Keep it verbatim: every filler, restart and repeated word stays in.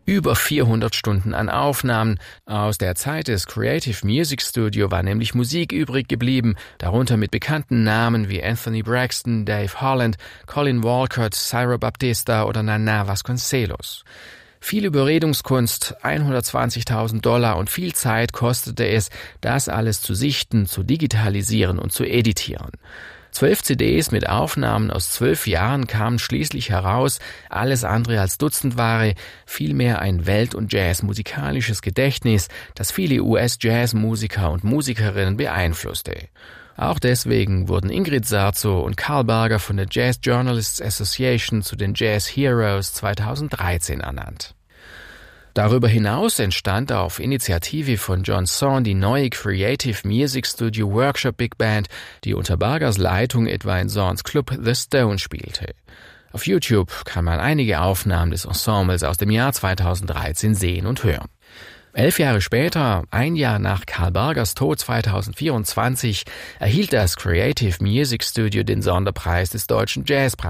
Über vierhundert Stunden an Aufnahmen. Aus der Zeit des Creative Music Studio war nämlich Musik übrig geblieben, darunter mit bekannten Namen wie Anthony Braxton, Dave Holland, Colin Walcott, Ciro Baptista oder Nana Vasconcelos. Viel Überredungskunst, hundertzwanzigtausend Dollar und viel Zeit kostete es, das alles zu sichten, zu digitalisieren und zu editieren. Zwölf C Ds mit Aufnahmen aus zwölf Jahren kamen schließlich heraus, alles andere als Dutzendware, vielmehr ein Welt- und Jazz-musikalisches Gedächtnis, das viele U S-Jazz-Musiker und Musikerinnen beeinflusste. Auch deswegen wurden Ingrid Sarzo und Carl Berger von der Jazz Journalists Association zu den Jazz Heroes zweitausenddreizehn ernannt. Darüber hinaus entstand auf Initiative von John Zorn die neue Creative Music Studio Workshop Big Band, die unter Bergers Leitung etwa in Zorns Club The Stone spielte. Auf YouTube kann man einige Aufnahmen des Ensembles aus dem Jahr zweitausenddreizehn sehen und hören. Elf Jahre später, ein Jahr nach Carl Bergers Tod zweitausendvierundzwanzig, erhielt das Creative Music Studio den Sonderpreis des Deutschen Jazzpreises.